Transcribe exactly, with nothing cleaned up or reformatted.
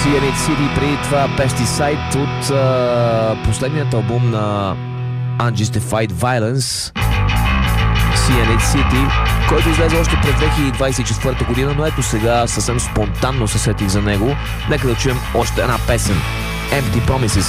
Си Ен Ейч City, преди това Pesticide от а, последният албум на Unjustified Violence, Си Ен Ейч City, който излезе още през две хиляди двадесет и четвърта година, но ето сега съвсем спонтанно се сетих за него. Нека да чуем още една песен. Empty Promises.